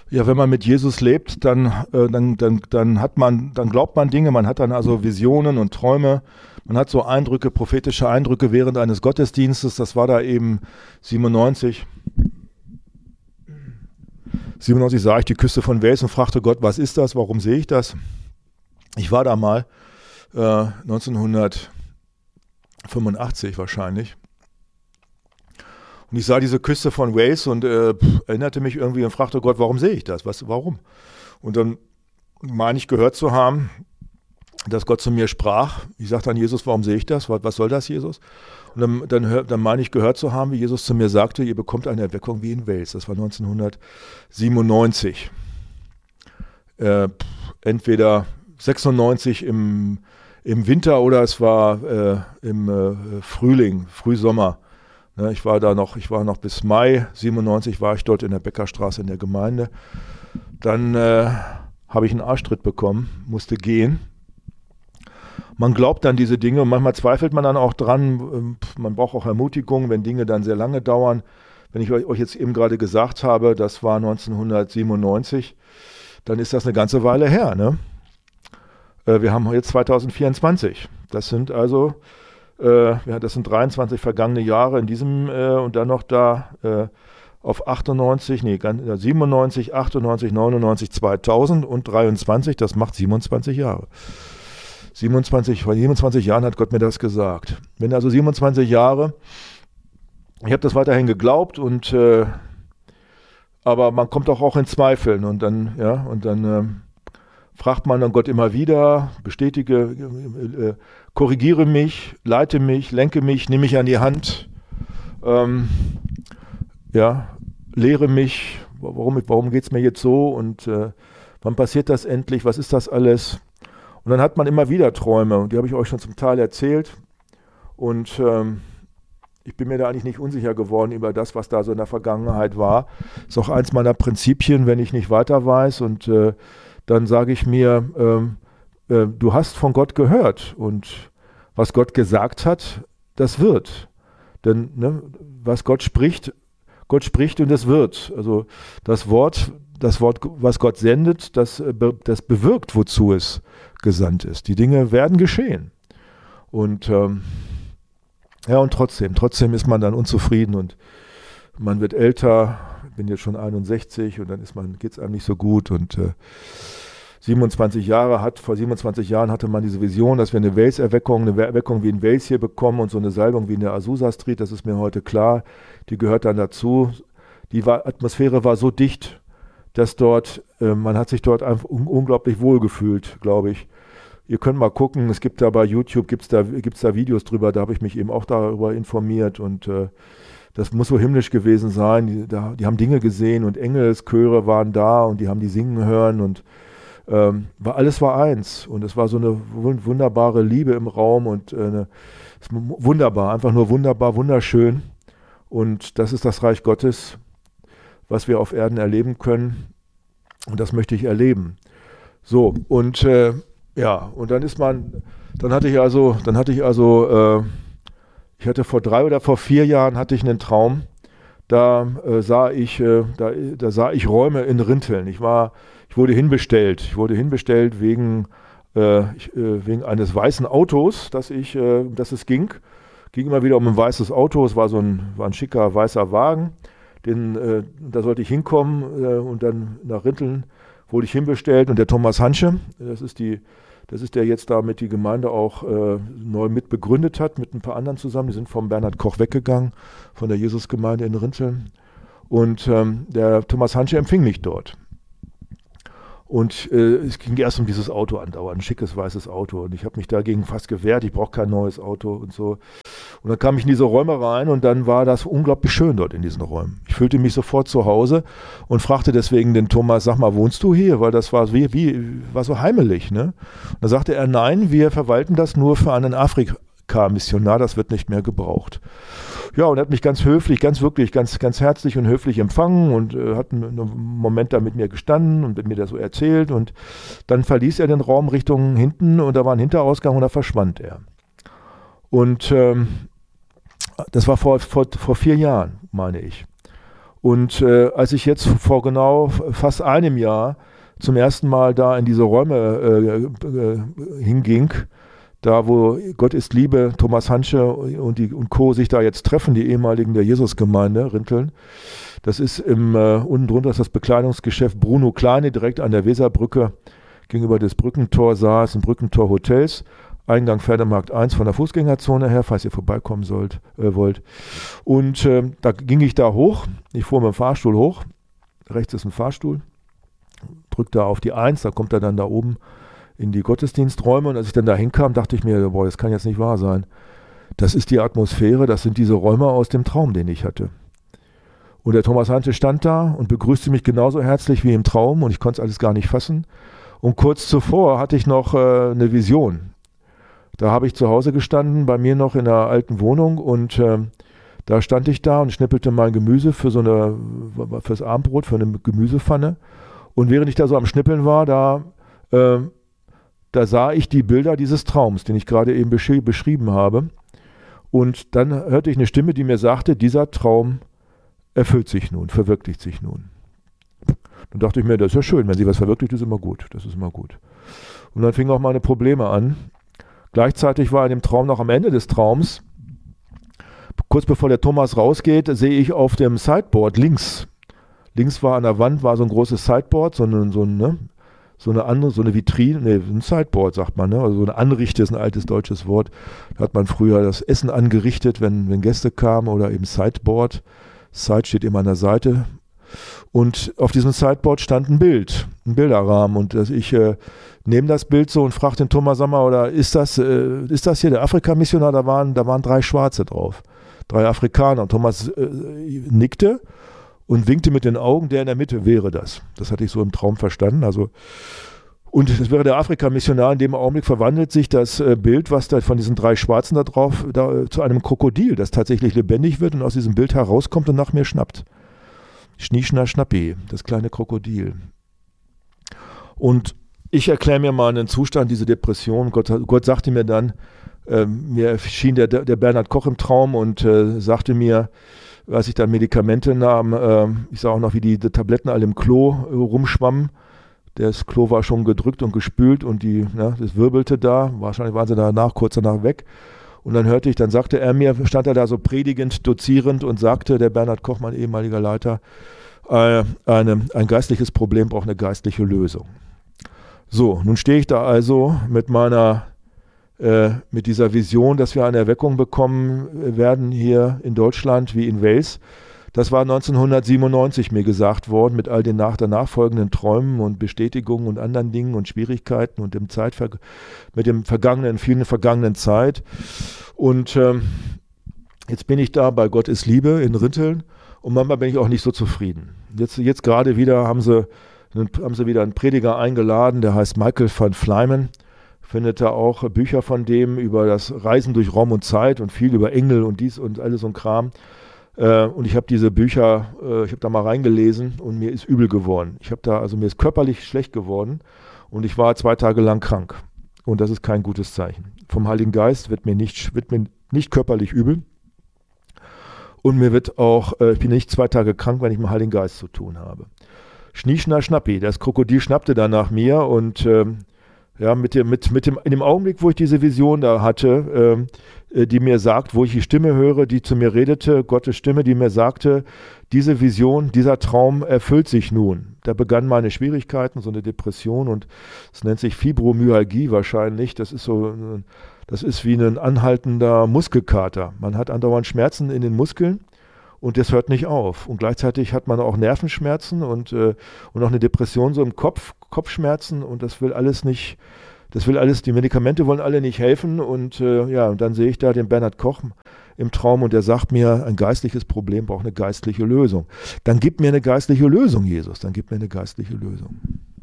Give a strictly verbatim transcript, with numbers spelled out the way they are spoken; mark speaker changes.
Speaker 1: Ja, wenn man mit Jesus lebt, dann, äh, dann, dann, dann hat man, dann glaubt man Dinge, man hat dann also Visionen und Träume, man hat so Eindrücke, prophetische Eindrücke während eines Gottesdienstes, das war da eben siebenundneunzig. siebenundneunzig sah ich die Küste von Wales und fragte Gott, was ist das, warum sehe ich das? Ich war da mal, äh, neunzehnhundertfünfundachtzig wahrscheinlich. Und ich sah diese Küste von Wales und äh, erinnerte mich irgendwie und fragte Gott, warum sehe ich das? Was, warum? Und dann meine ich gehört zu haben, dass Gott zu mir sprach. Ich sagte dann, Jesus, warum sehe ich das? Was, was soll das, Jesus? Und dann, dann, hör, dann meine ich gehört zu haben, wie Jesus zu mir sagte, ihr bekommt eine Erweckung wie in Wales. Das war neunzehnhundertsiebenundneunzig. Äh, entweder sechsundneunzig im, im Winter oder es war äh, im äh, Frühling, Frühsommer. Ich war da noch, ich war noch bis Mai siebenundneunzig war ich dort in der Beckerstraße in der Gemeinde. Dann äh, habe ich einen Arschtritt bekommen, musste gehen. Man glaubt dann diese Dinge und manchmal zweifelt man dann auch dran. Man braucht auch Ermutigung, wenn Dinge dann sehr lange dauern. Wenn ich euch jetzt eben gerade gesagt habe, das war neunzehnhundertsiebenundneunzig, dann ist das eine ganze Weile her, ne? Äh, wir haben jetzt zweitausendvierundzwanzig. Das sind also Äh, ja, das sind dreiundzwanzig vergangene Jahre in diesem äh, und dann noch da äh, auf achtundneunzig, nee, siebenundneunzig, achtundneunzig, neunundneunzig, zweitausend und dreiundzwanzig, das macht siebenundzwanzig Jahre. siebenundzwanzig, vor siebenundzwanzig Jahren hat Gott mir das gesagt. Wenn also siebenundzwanzig Jahre, ich habe das weiterhin geglaubt und äh, aber man kommt auch, auch in Zweifeln und dann, ja, und dann äh, fragt man dann Gott immer wieder, bestätige, äh, korrigiere mich, leite mich, lenke mich, nehme mich an die Hand, ähm, ja, lehre mich, warum, warum geht es mir jetzt so und äh, wann passiert das endlich, was ist das alles? Und dann hat man immer wieder Träume und die habe ich euch schon zum Teil erzählt und ähm, ich bin mir da eigentlich nicht unsicher geworden über das, was da so in der Vergangenheit war. Ist auch eins meiner Prinzipien, wenn ich nicht weiter weiß und äh, dann sage ich mir, ähm, äh, du hast von Gott gehört und was Gott gesagt hat, das wird. Denn ne, was Gott spricht, Gott spricht und es wird. Also das Wort, das Wort, was Gott sendet, das, das bewirkt, wozu es gesandt ist. Die Dinge werden geschehen. Und ähm, ja, und trotzdem, trotzdem ist man dann unzufrieden und man wird älter. Ich bin jetzt schon einundsechzig und dann ist man, geht es einem nicht so gut und äh, siebenundzwanzig Jahre hat, vor siebenundzwanzig Jahren hatte man diese Vision, dass wir eine Wales-Erweckung, eine Erweckung wie in Wales hier bekommen und so eine Salbung wie in der Azusa Street, das ist mir heute klar, die gehört dann dazu. Die war, Atmosphäre war so dicht, dass dort, äh, man hat sich dort einfach un- unglaublich wohl gefühlt, glaube ich. Ihr könnt mal gucken, es gibt da bei YouTube, gibt es da, gibt's da Videos drüber, da habe ich mich eben auch darüber informiert und äh, das muss so himmlisch gewesen sein. Die, da, die haben Dinge gesehen und Engelschöre waren da und die haben die singen hören und ähm, war, alles war eins. Und es war so eine wunderbare Liebe im Raum und äh, eine, wunderbar, einfach nur wunderbar, wunderschön. Und das ist das Reich Gottes, was wir auf Erden erleben können. Und das möchte ich erleben. So, und äh, ja, und dann ist man, dann hatte ich also, dann hatte ich also, äh, ich hatte vor drei oder vor vier Jahren hatte ich einen Traum, da äh, sah ich, äh, da, da sah ich Räume in Rinteln. Ich war, ich wurde hinbestellt. Ich wurde hinbestellt wegen, äh, ich, äh, wegen eines weißen Autos, dass ich, äh, dass es ging. Ging immer wieder um ein weißes Auto. Es war so ein, war ein schicker weißer Wagen. Den, äh, da sollte ich hinkommen äh, und dann nach Rinteln wurde ich hinbestellt. Und der Thomas Hansche, das ist die Das ist der jetzt damit die Gemeinde auch äh, neu mit begründet hat, mit ein paar anderen zusammen. Die sind vom Bernhard Koch weggegangen, von der Jesusgemeinde in Rinteln. Und ähm, der Thomas Hansche empfing mich dort. Und äh, es ging erst um dieses Auto andauernd, ein schickes weißes Auto. Und ich habe mich dagegen fast gewehrt, ich brauche kein neues Auto und so. Und dann kam ich in diese Räume rein und dann war das unglaublich schön dort in diesen Räumen. Ich fühlte mich sofort zu Hause und fragte deswegen den Thomas, sag mal, wohnst du hier? Weil das war, wie, wie, war so heimelig. Ne? Und dann sagte er, nein, wir verwalten das nur für einen Afrika-Missionar, das wird nicht mehr gebraucht. Ja, und er hat mich ganz höflich, ganz wirklich, ganz, ganz herzlich und höflich empfangen und äh, hat einen, einen Moment da mit mir gestanden und mir das so erzählt. Und dann verließ er den Raum Richtung hinten und da war ein Hinterausgang und da verschwand er. Und ähm, das war vor, vor, vor vier Jahren, meine ich. Und äh, als ich jetzt vor genau fast einem Jahr zum ersten Mal da in diese Räume äh, äh, hinging, da wo Gott ist Liebe, Thomas Hansche und, die, und Co. sich da jetzt treffen, die ehemaligen der Jesusgemeinde, Rinteln. Das ist im, äh, unten drunter ist das Bekleidungsgeschäft Bruno Kleine, direkt an der Weserbrücke, gegenüber des Brückentor Saals und Brückentor Hotels. Eingang Pferdemarkt eins von der Fußgängerzone her, falls ihr vorbeikommen sollt, äh, wollt. Und äh, da ging ich da hoch, ich fuhr mit dem Fahrstuhl hoch, rechts ist ein Fahrstuhl, drückte auf die eins, da kommt er dann da oben in die Gottesdiensträume und als ich dann da hinkam, dachte ich mir, boah, das kann jetzt nicht wahr sein. Das ist die Atmosphäre, das sind diese Räume aus dem Traum, den ich hatte. Und der Thomas Hansche stand da und begrüßte mich genauso herzlich wie im Traum und ich konnte es alles gar nicht fassen. Und kurz zuvor hatte ich noch äh, eine Vision. Da habe ich zu Hause gestanden, bei mir noch in der alten Wohnung und äh, da stand ich da und schnippelte mein Gemüse für so eine, fürs Abendbrot, für eine Gemüsepfanne. Und während ich da so am Schnippeln war, da, äh, da sah ich die Bilder dieses Traums, den ich gerade eben besch- beschrieben habe. Und dann hörte ich eine Stimme, die mir sagte, dieser Traum erfüllt sich nun, verwirklicht sich nun. Dann dachte ich mir, das ist ja schön, wenn sie was verwirklicht, ist immer gut, das ist immer gut. Und dann fingen auch meine Probleme an. Gleichzeitig war in dem Traum noch am Ende des Traums, kurz bevor der Thomas rausgeht, sehe ich auf dem Sideboard links, links war an der Wand war so ein großes Sideboard, so eine, so eine, so eine andere, so eine Vitrine, nee, ein Sideboard sagt man, ne? Also so eine Anrichte ist ein altes deutsches Wort. Da hat man früher das Essen angerichtet, wenn, wenn Gäste kamen oder eben Sideboard. Side steht immer an der Seite. Und auf diesem Sideboard stand ein Bild, ein Bilderrahmen. Und äh, ich äh, nehme das Bild so und frage den Thomas, sag mal, oder ist das, äh, ist das hier der Afrika-Missionar? Da waren, da waren drei Schwarze drauf, drei Afrikaner. Und Thomas äh, nickte und winkte mit den Augen, der in der Mitte wäre das. Das hatte ich so im Traum verstanden. Also, und es wäre der Afrika-Missionar. In dem Augenblick verwandelt sich das äh, Bild, was da von diesen drei Schwarzen da drauf, da, zu einem Krokodil, das tatsächlich lebendig wird und aus diesem Bild herauskommt und nach mir schnappt. Schnieschner Schnappi, das kleine Krokodil. Und ich erkläre mir mal einen Zustand, diese Depression. Gott, Gott sagte mir dann, äh, mir erschien der, der Bernhard Koch im Traum und äh, sagte mir, als ich dann Medikamente nahm, äh, ich sah auch noch, wie die, die Tabletten alle im Klo äh, rumschwammen. Das Klo war schon gedrückt und gespült und die, na, das wirbelte da. Wahrscheinlich waren sie danach, kurz danach weg. Und dann hörte ich, dann sagte er mir, stand er da so predigend, dozierend und sagte, der Bernhard Koch, mein ehemaliger Leiter, äh, eine, ein geistliches Problem braucht eine geistliche Lösung. So, nun stehe ich da also mit meiner, äh, mit dieser Vision, dass wir eine Erweckung bekommen werden hier in Deutschland wie in Wales. Das war neunzehnhundertsiebenundneunzig mir gesagt worden, mit all den nach, danach folgenden Träumen und Bestätigungen und anderen Dingen und Schwierigkeiten und dem Zeitver mit dem vergangenen, vielen vergangenen Zeit. Und ähm, jetzt bin ich da bei Gott ist Liebe in Rinteln und manchmal bin ich auch nicht so zufrieden. Jetzt, jetzt gerade wieder haben sie, haben sie wieder einen Prediger eingeladen, der heißt Michael van Flymen. Findet da auch Bücher von dem über das Reisen durch Raum und Zeit und viel über Engel und dies und alles so ein Kram. Äh, und ich habe diese Bücher, äh, ich habe da mal reingelesen und mir ist übel geworden. Ich habe da, also mir ist körperlich schlecht geworden und ich war zwei Tage lang krank. Und das ist kein gutes Zeichen. Vom Heiligen Geist wird mir nicht, wird mir nicht körperlich übel. Und mir wird auch, äh, ich bin nicht zwei Tage krank, wenn ich mit dem Heiligen Geist zu tun habe. Schnieschner Schnappi, das Krokodil schnappte dann nach mir und ähm, ja, mit dem, mit, mit dem, in dem Augenblick, wo ich diese Vision da hatte, äh, die mir sagt, wo ich die Stimme höre, die zu mir redete, Gottes Stimme, die mir sagte, diese Vision, dieser Traum erfüllt sich nun. Da begannen meine Schwierigkeiten, so eine Depression und es nennt sich Fibromyalgie wahrscheinlich. Das ist so, das ist wie ein anhaltender Muskelkater. Man hat andauernd Schmerzen in den Muskeln. Und das hört nicht auf. Und gleichzeitig hat man auch Nervenschmerzen und, äh, und auch eine Depression so im Kopf, Kopfschmerzen. Und das will alles nicht, das will alles, die Medikamente wollen alle nicht helfen. Und äh, ja, und dann sehe ich da den Bernhard Koch im Traum und der sagt mir, ein geistliches Problem braucht eine geistliche Lösung. Dann gib mir eine geistliche Lösung, Jesus. Dann gib mir eine geistliche Lösung.